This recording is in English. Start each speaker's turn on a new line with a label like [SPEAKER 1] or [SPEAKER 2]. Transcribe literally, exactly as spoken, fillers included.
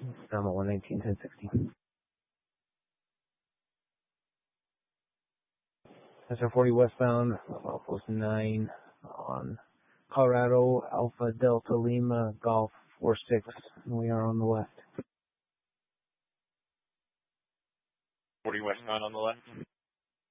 [SPEAKER 1] I'm at one nineteen, ten sixty. S R forty westbound, Alpha nine on Colorado, Alpha Delta Lima, Golf four six. We are on the left.
[SPEAKER 2] forty westbound on the left.